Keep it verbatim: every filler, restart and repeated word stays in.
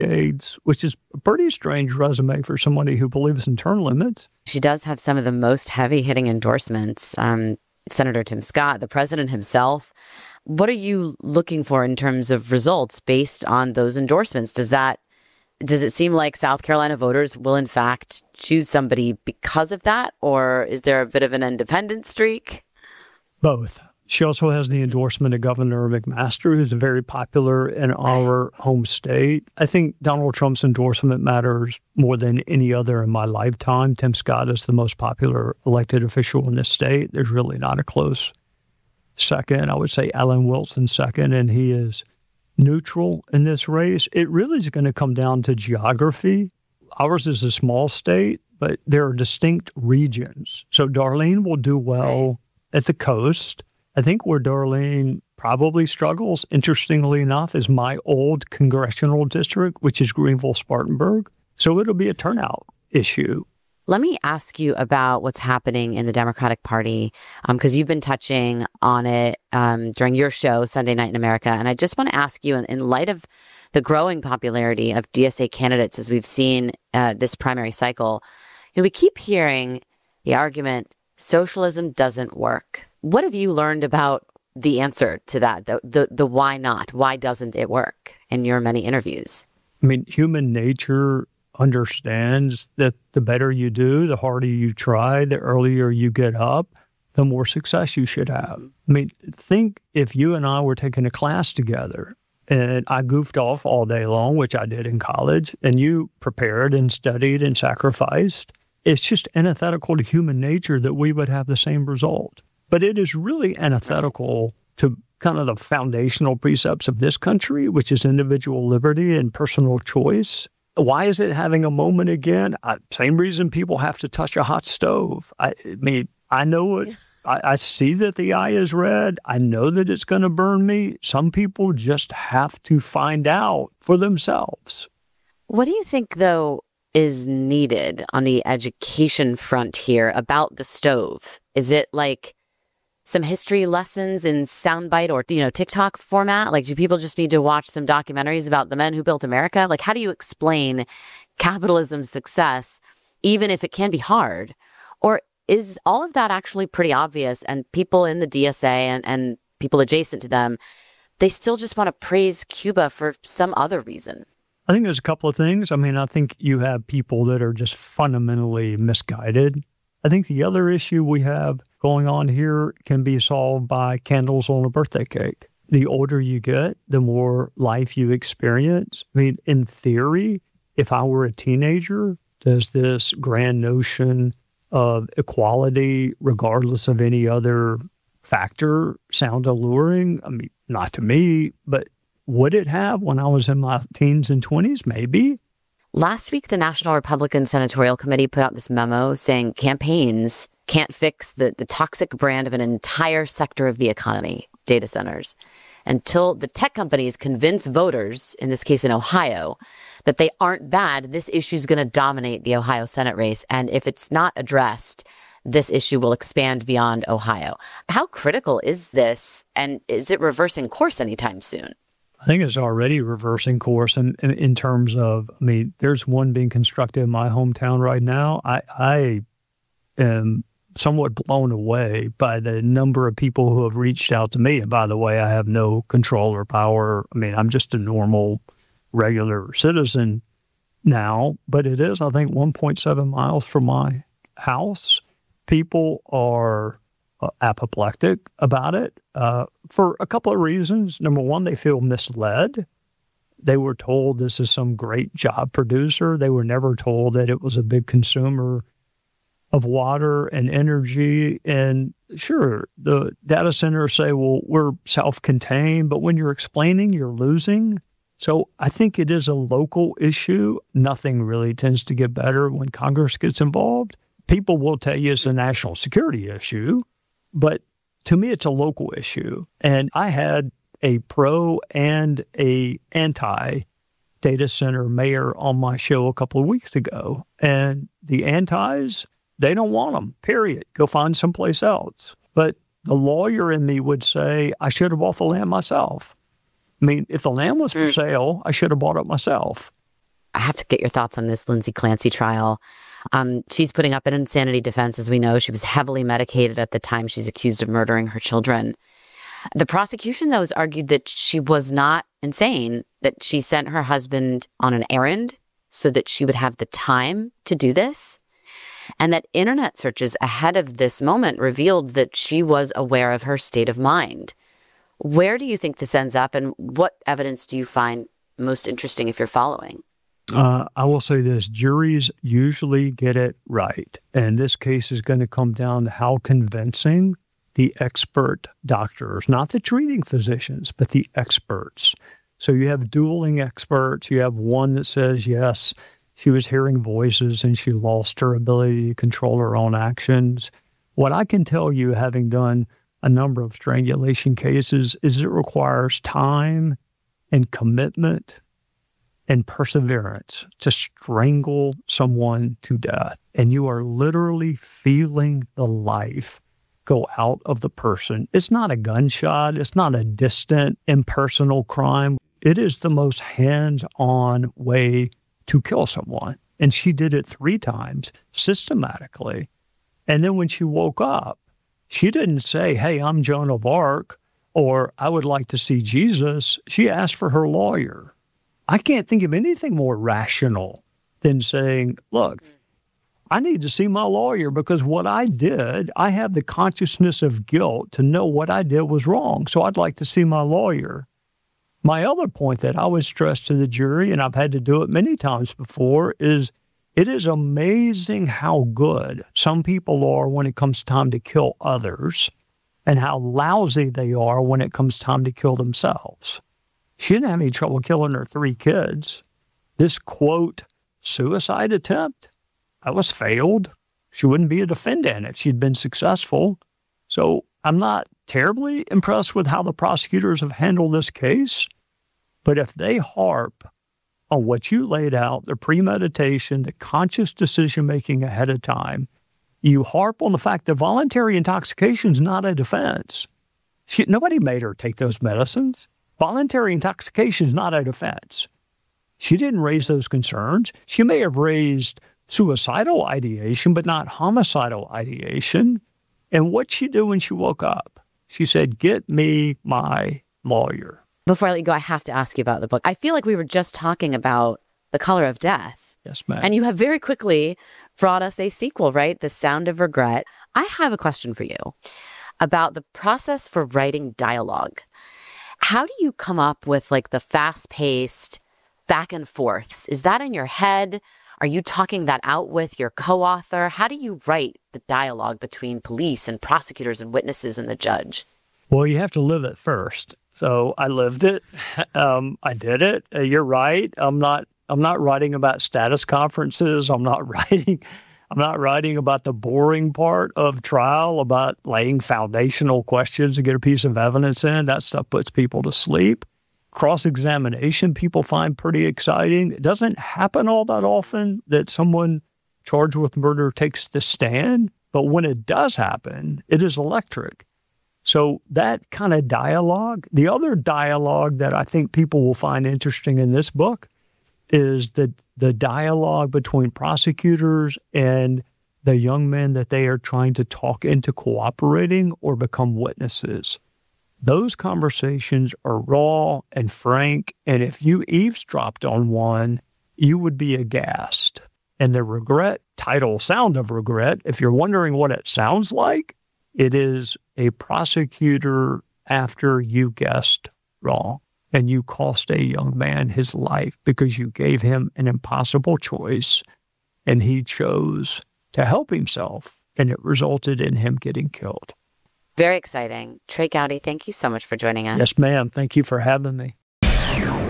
decades, which is a pretty strange resume for somebody who believes in term limits. She does have some of the most heavy-hitting endorsements. Um, Senator Tim Scott, the president himself. What are you looking for in terms of results based on those endorsements? Does that does it seem like South Carolina voters will in fact choose somebody because of that, or is there a bit of an independent streak? Both. She also has the endorsement of Governor McMaster, who's very popular in our home state. I think Donald Trump's endorsement matters more than any other in my lifetime. Tim Scott is the most popular elected official in this state. There's really not a close second. I would say Alan Wilson second, and he is neutral in this race. It really is going to come down to geography. Ours is a small state, but there are distinct regions. So Darlene will do well at the coast. I think where Darlene probably struggles, interestingly enough, is my old congressional district, which is Greenville-Spartanburg. So it'll be a turnout issue. Let me ask you about what's happening in the Democratic Party, because um, you've been touching on it um, during your show, Sunday Night in America. And I just want to ask you, in, in light of the growing popularity of D S A candidates, as we've seen uh, this primary cycle, you know, we keep hearing the argument, socialism doesn't work. What have you learned about the answer to that, the, the the why not? Why doesn't it work in your many interviews? I mean, human nature understands that the better you do, the harder you try, the earlier you get up, the more success you should have. I mean, think if you and I were taking a class together and I goofed off all day long, which I did in college, and you prepared and studied and sacrificed, it's just antithetical to human nature that we would have the same result. But it is really antithetical to kind of the foundational precepts of this country, which is individual liberty and personal choice. Why is it having a moment again? I, same reason people have to touch a hot stove. I, I mean, I know it. I, I see that the eye is red. I know that it's going to burn me. Some people just have to find out for themselves. What do you think, though, is needed on the education front here about the stove? Is it like some history lessons in soundbite or, you know, TikTok format? Like, do people just need to watch some documentaries about the men who built America? Like, how do you explain capitalism's success, even if it can be hard? Or is all of that actually pretty obvious, and people in the D S A and, and people adjacent to them, they still just want to praise Cuba for some other reason? I think there's a couple of things. I mean, I think you have people that are just fundamentally misguided. I think the other issue we have going on here can be solved by candles on a birthday cake. The older you get, the more life you experience. I mean, in theory, if I were a teenager, does this grand notion of equality, regardless of any other factor, sound alluring? I mean, not to me, but would it have when I was in my teens and twenties? Maybe. Last week, the National Republican Senatorial Committee put out this memo saying campaigns can't fix the, the toxic brand of an entire sector of the economy, data centers, until the tech companies convince voters, in this case in Ohio, that they aren't bad. This issue is going to dominate the Ohio Senate race. And if it's not addressed, this issue will expand beyond Ohio. How critical is this? And is it reversing course anytime soon? I think it's already reversing course in, in, in terms of, I mean, there's one being constructed in my hometown right now. I, I am somewhat blown away by the number of people who have reached out to me. And by the way, I have no control or power. I mean, I'm just a normal, regular citizen now, but it is, I think, one point seven miles from my house. People are uh, apoplectic about it uh, for a couple of reasons. Number one, they feel misled. They were told this is some great job producer. They were never told that it was a big consumer of water and energy. And sure, the data centers say, well, we're self-contained, but when you're explaining, you're losing. So I think it is a local issue. Nothing really tends to get better when Congress gets involved. People will tell you it's a national security issue, but to me, it's a local issue. And I had a pro and a anti data center mayor on my show a couple of weeks ago. And the antis, they don't want them, period. Go find someplace else. But the lawyer in me would say, I should have bought the land myself. I mean, if the land was for mm. sale, I should have bought it myself. I have to get your thoughts on this Lindsay Clancy trial. Um, she's putting up an insanity defense, as we know. She was heavily medicated at the time she's accused of murdering her children. The prosecution, though, has argued that she was not insane, that she sent her husband on an errand so that she would have the time to do this, and that internet searches ahead of this moment revealed that she was aware of her state of mind. Where do you think this ends up, and what evidence do you find most interesting if you're following? Uh, I will say this, juries usually get it right. And this case is going to come down to how convincing the expert doctors, not the treating physicians, but the experts. So you have dueling experts. You have one that says, yes, she was hearing voices and she lost her ability to control her own actions. What I can tell you, having done a number of strangulation cases, is it requires time and commitment and perseverance to strangle someone to death. And you are literally feeling the life go out of the person. It's not a gunshot. It's not a distant, impersonal crime. It is the most hands-on way to kill someone. And she did it three times systematically. And then when she woke up, she didn't say, hey, I'm Joan of Arc, or I would like to see Jesus. She asked for her lawyer. I can't think of anything more rational than saying, look, I need to see my lawyer because what I did, I have the consciousness of guilt to know what I did was wrong. So I'd like to see my lawyer. My other point that I would stress to the jury, and I've had to do it many times before, is it is amazing how good some people are when it comes time to kill others and how lousy they are when it comes time to kill themselves. She didn't have any trouble killing her three kids. This, quote, suicide attempt, that was failed. She wouldn't be a defendant if she'd been successful. So I'm not terribly impressed with how the prosecutors have handled this case. But if they harp on what you laid out, the premeditation, the conscious decision-making ahead of time, you harp on the fact that voluntary intoxication is not a defense. She, nobody made her take those medicines. Voluntary intoxication is not a defense. She didn't raise those concerns. She may have raised suicidal ideation, but not homicidal ideation. And what'd she do when she woke up? She said, get me my lawyer. Before I let you go, I have to ask you about the book. I feel like we were just talking about The Color of Death. Yes, ma'am. And you have very quickly brought us a sequel, right? The Sound of Regret. I have a question for you about the process for writing dialogue. How do you come up with like the fast-paced back and forths? Is that in your head? Are you talking that out with your co-author? How do you write the dialogue between police and prosecutors and witnesses and the judge? Well, you have to live it first. So I lived it. Um, I did it. Uh, you're right. I'm not. I'm not writing about status conferences. I'm not writing. I'm not writing about the boring part of trial, about laying foundational questions to get a piece of evidence in. That stuff puts people to sleep. Cross-examination, people find pretty exciting. It doesn't happen all that often that someone charged with murder takes the stand, but when it does happen, it is electric. So that kind of dialogue, the other dialogue that I think people will find interesting in this book is the the dialogue between prosecutors and the young men that they are trying to talk into cooperating or become witnesses. Those conversations are raw and frank, and if you eavesdropped on one, you would be aghast. And the regret title, Sound of Regret, if you're wondering what it sounds like, it is a prosecutor after you guessed wrong. And you cost a young man his life because you gave him an impossible choice and he chose to help himself, and it resulted in him getting killed. Very exciting. Trey Gowdy, thank you so much for joining us. Yes, ma'am. Thank you for having me.